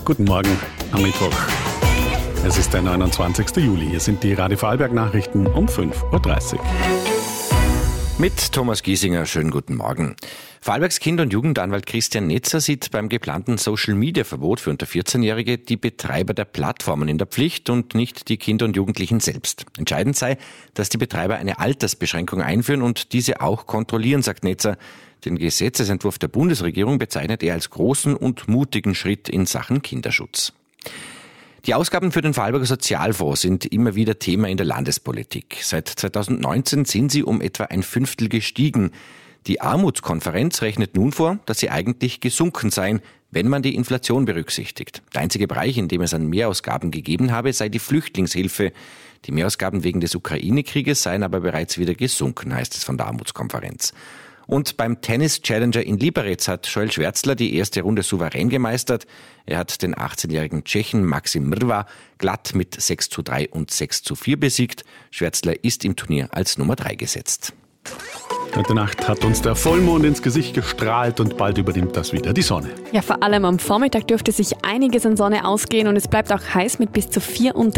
Guten Morgen am Mittwoch. Es ist der 29. Juli. Hier sind die Radio Vorarlberg-Nachrichten um 5.30 Uhr. Mit Thomas Giesinger, schönen guten Morgen. Vorarlbergs Kinder- und Jugendanwalt Christian Netzer sieht beim geplanten Social-Media-Verbot für unter 14-Jährige die Betreiber der Plattformen in der Pflicht und nicht die Kinder und Jugendlichen selbst. Entscheidend sei, dass die Betreiber eine Altersbeschränkung einführen und diese auch kontrollieren, sagt Netzer. Den Gesetzesentwurf der Bundesregierung bezeichnet er als großen und mutigen Schritt in Sachen Kinderschutz. Die Ausgaben für den Vorarlberger Sozialfonds sind immer wieder Thema in der Landespolitik. Seit 2019 sind sie um etwa ein Fünftel gestiegen. Die Armutskonferenz rechnet nun vor, dass sie eigentlich gesunken seien, wenn man die Inflation berücksichtigt. Der einzige Bereich, in dem es an Mehrausgaben gegeben habe, sei die Flüchtlingshilfe. Die Mehrausgaben wegen des Ukraine-Krieges seien aber bereits wieder gesunken, heißt es von der Armutskonferenz. Und beim Tennis-Challenger in Liberec hat Joel Schwärzler die erste Runde souverän gemeistert. Er hat den 18-jährigen Tschechen Maxim Mrva glatt mit 6:3 und 6:4 besiegt. Schwärzler ist im Turnier als Nummer 3 gesetzt. Heute Nacht hat uns der Vollmond ins Gesicht gestrahlt und bald übernimmt das wieder die Sonne. Ja, vor allem am Vormittag dürfte sich einiges an Sonne ausgehen und es bleibt auch heiß mit bis zu 34